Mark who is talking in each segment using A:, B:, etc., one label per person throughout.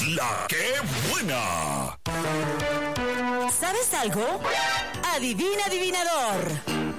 A: La que buena.
B: ¿Sabes algo? Adivina, adivinador.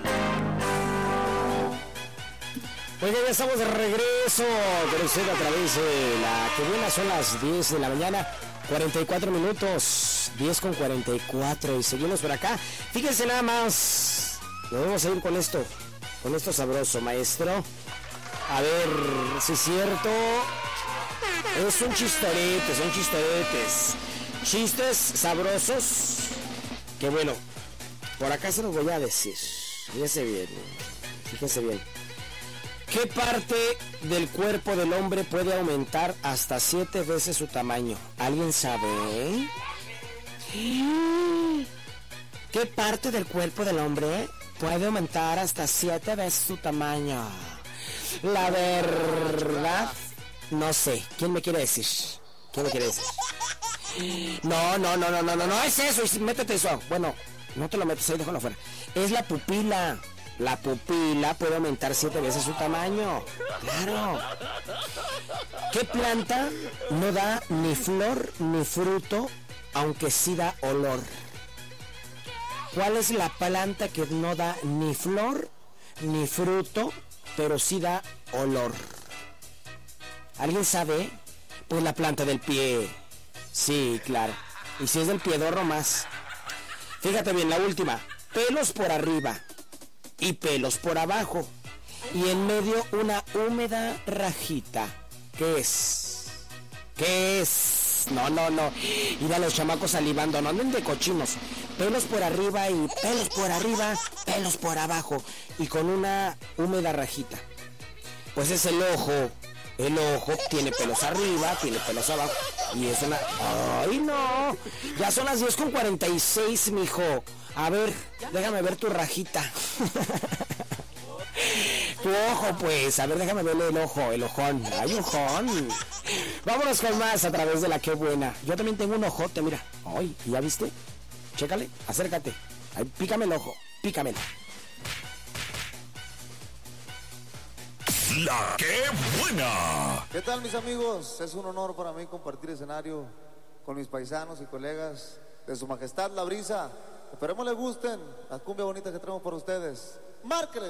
C: Oiga, ya estamos de regreso con usted a través de La que buena. Son las 10 de la mañana, 44 minutos, 10:44, y seguimos por acá. Fíjense nada más, nos vamos a ir con esto sabroso, maestro. A ver, si es cierto, son chistoretes, chistes sabrosos, que bueno, por acá se los voy a decir. Fíjense bien. ¿Qué parte del cuerpo del hombre puede aumentar hasta 7 veces su tamaño? ¿Alguien sabe? ¿Qué parte del cuerpo del hombre puede aumentar hasta 7 veces su tamaño? La verdad, no sé. ¿Quién me quiere decir? No es eso. Métete eso. Bueno, no te lo metes ahí, déjalo afuera. Es la pupila. La pupila puede aumentar 7 veces su tamaño. Claro. ¿Qué planta no da ni flor ni fruto, aunque sí da olor? ¿Cuál es la planta que no da ni flor ni fruto, pero sí da olor? ¿Alguien sabe? Pues la planta del pie. Sí, claro. Y si es del piedorro más. Fíjate bien, la última. Pelos por arriba y pelos por abajo, y en medio una húmeda rajita. ¿Qué es? No. Mira los chamacos salivando, no anden de cochinos. Pelos por arriba y pelos por arriba, pelos por abajo, y con una húmeda rajita. Pues es el ojo. El ojo tiene pelos arriba, tiene pelos abajo, y es una... ¡Ay, no! Ya son las 10:46, mijo. A ver, déjame ver tu rajita. Tu ojo, pues. A ver, déjame verle el ojo, el ojón. ¡Ay, ojón! Vámonos con más a través de La que buena. Yo también tengo un ojote, mira. ¡Ay! ¿Ya viste? Chécale, acércate. Ay, pícame el ojo, pícamelo.
A: La que buena.
D: ¿Qué tal, mis amigos? Es un honor para mí compartir escenario con mis paisanos y colegas de Su Majestad La Brisa. Esperemos les gusten la cumbia bonita que traemos para ustedes. ¡Márquele!